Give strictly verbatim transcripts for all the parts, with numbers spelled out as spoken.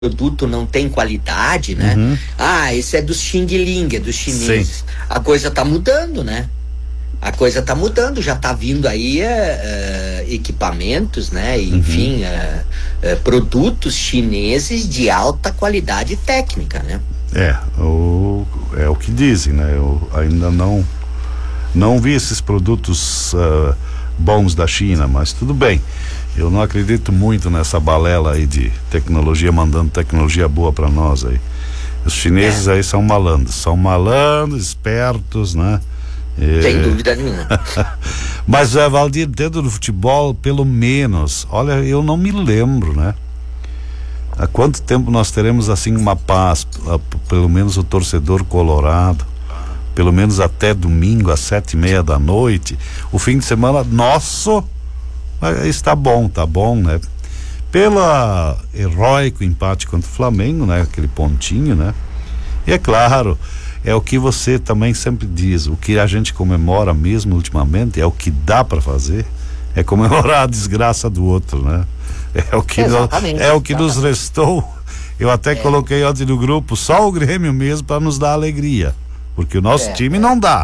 produto não tem qualidade, né? Uhum. Ah, esse é dos Xing Ling, é dos chineses. Sim. A coisa tá mudando, né? A coisa tá mudando, já tá vindo aí uh, equipamentos, né? Enfim, uhum. uh, uh, produtos chineses de alta qualidade técnica, né? É, o, é o que dizem, né? Eu ainda não não vi esses produtos uh, bons da China, mas tudo bem. Eu não acredito muito nessa balela aí de tecnologia, mandando tecnologia boa para nós aí. Os chineses é. aí são malandros, são malandros, espertos, né? E... Sem dúvida nenhuma. Mas, é, Valdir, dentro do futebol, pelo menos, olha, eu não me lembro, né? Há quanto tempo nós teremos assim uma paz, pelo menos o torcedor colorado, pelo menos até domingo às sete e meia da noite, o fim de semana nosso está bom, tá bom, né? Pela heróico empate contra o Flamengo, né? Aquele pontinho, né? E é claro, é o que você também sempre diz, o que a gente comemora mesmo ultimamente é o que dá para fazer, é comemorar a desgraça do outro, né? É o que, no, é o que nos restou. Eu até é. coloquei ontem no grupo só o Grêmio mesmo para nos dar alegria, porque o nosso é, time é. não dá.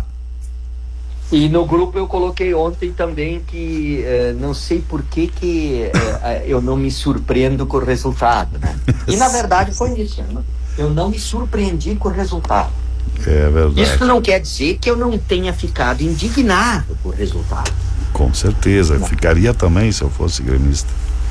E no grupo eu coloquei ontem também que eh, não sei por que que eh, eu não me surpreendo com o resultado, né? E na verdade foi isso, né? Eu não me surpreendi com o resultado. É verdade. Isso não quer dizer que eu não tenha ficado indignado com o resultado. Com certeza, eu ficaria também se eu fosse gremista.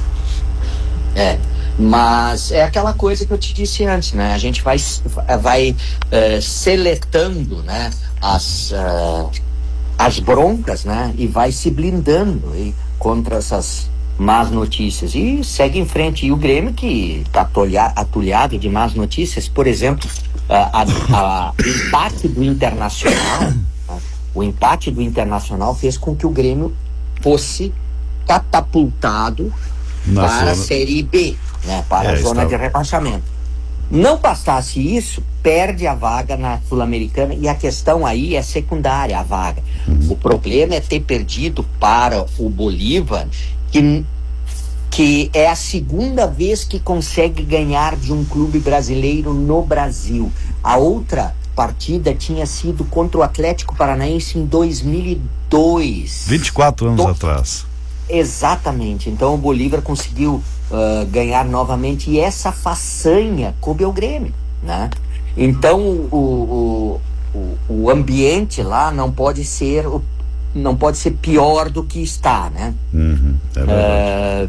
É, mas é aquela coisa que eu te disse antes, né? A gente vai, vai uh, seletando, né? As... Uh, as broncas, né? E vai se blindando e, contra essas más notícias e segue em frente. E o Grêmio que está atulhado de más notícias, por exemplo, a, a, a, o empate do Internacional, o empate do Internacional fez com que o Grêmio fosse catapultado Na para zona. a Série B, né? Para é, a zona estava... de rebaixamento. Não bastasse isso, perde a vaga na Sul-Americana e a questão aí é secundária, a vaga. Uhum. O problema é ter perdido para o Bolívar, que, que é a segunda vez que consegue ganhar de um clube brasileiro no Brasil. A outra partida tinha sido contra o Atlético Paranaense em dois mil e dois. vinte e quatro anos Do... atrás. Exatamente. Então o Bolívar conseguiu Uh, ganhar novamente, e essa façanha coube ao Grêmio, né? Então o, o, o, o ambiente lá não pode ser o, não pode ser pior do que está, né? Uhum, é verdade. Uh,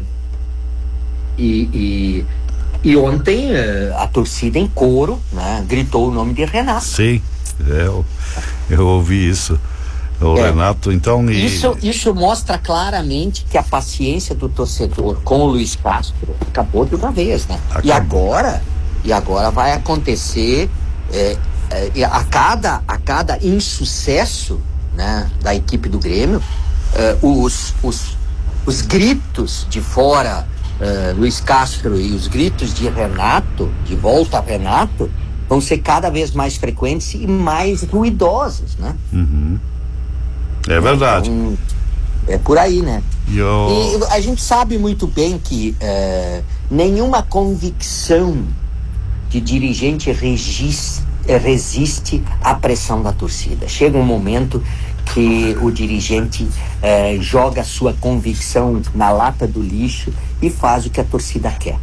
e, e, e ontem uh, a torcida em coro, né, gritou o nome de Renato. Sim, eu, eu ouvi isso. O é, Renato, então... E... Isso, isso mostra claramente que a paciência do torcedor com o Luiz Castro acabou de uma vez, né? Acabou. E agora, e agora vai acontecer é, é, a, cada, a cada insucesso, né, da equipe do Grêmio, é, os, os, os gritos de fora, é, Luiz Castro, e os gritos de Renato, de volta a Renato, vão ser cada vez mais frequentes e mais ruidosos, né? Uhum. É verdade. Então, é por aí, né? Eu... E a gente sabe muito bem que é, nenhuma convicção de dirigente regis, é, resiste à pressão da torcida. Chega um momento que o dirigente é, joga a sua convicção na lata do lixo e faz o que a torcida quer.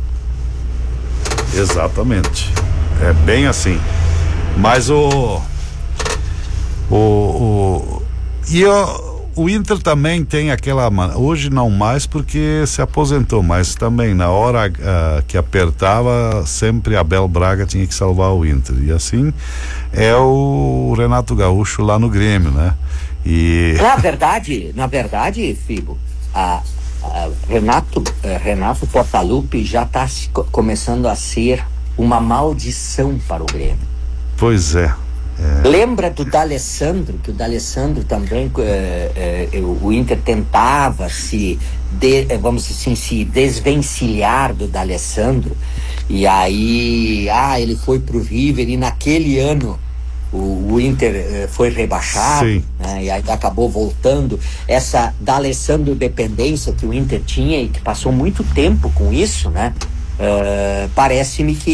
Exatamente. É bem assim. Mas o... O... o E o, o Inter também tem aquela... Hoje não mais porque se aposentou, mas também na hora uh, que apertava, sempre Abel Braga tinha que salvar o Inter. E assim é o Renato Gaúcho lá no Grêmio, né? E... Na verdade, na verdade, Fibo, a, a Renato, a Renato Portaluppi já está começando a ser uma maldição para o Grêmio. Pois é. É. Lembra do D'Alessandro, que o D'Alessandro também, é, é, o Inter tentava se, de, vamos assim, se desvencilhar do D'Alessandro, e aí, ah, ele foi pro River e naquele ano o, o Inter eh, foi rebaixado, né, e aí acabou voltando. Essa D'Alessandro dependência que o Inter tinha e que passou muito tempo com isso, né? Uh, parece-me que